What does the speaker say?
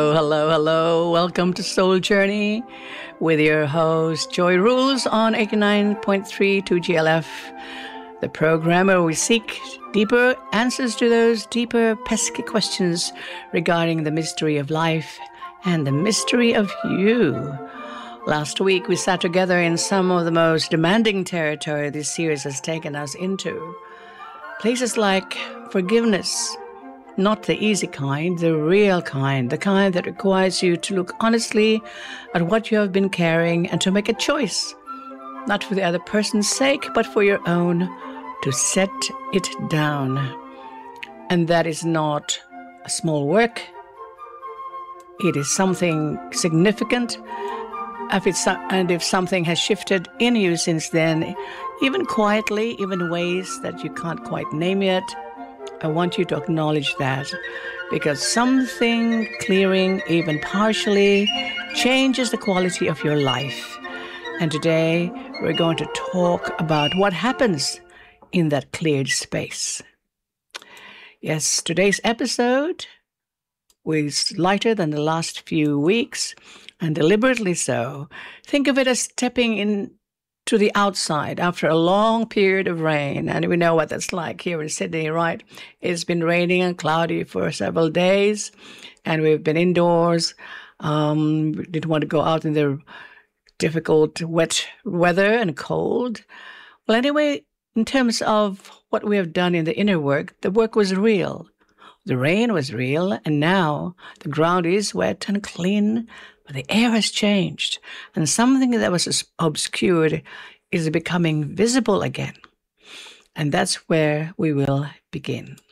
Hello, hello. Welcome to Soul Journey with your host, Joy Rules on 89.3 2GLF, the program where we seek deeper answers to those deeper, pesky questions regarding the mystery of life and the mystery of you. Last week, we sat together in some of the most demanding territory this series has taken us into. Places like forgiveness, not the easy kind, the real kind, the kind that requires you to look honestly at what you have been carrying and to make a choice, not for the other person's sake, but for your own, to set it down. And that is not a small work. It is something significant. If something has shifted in you since then, even quietly, even in ways that you can't quite name yet, I want you to acknowledge that, because something clearing, even partially, changes the quality of your life. And today, we're going to talk about what happens in that cleared space. Yes, today's episode was lighter than the last few weeks, and deliberately so. Think of it as stepping in to the outside after a long period of rain. And we know what that's like here in Sydney, right? It's been raining and cloudy for several days, and we've been indoors. We didn't want to go out in the difficult, wet weather and cold. Well, anyway, in terms of what we have done in the inner work, the work was real. The rain was real, and now the ground is wet and clean, but the air has changed, and something that was obscured is becoming visible again. And that's where we will begin.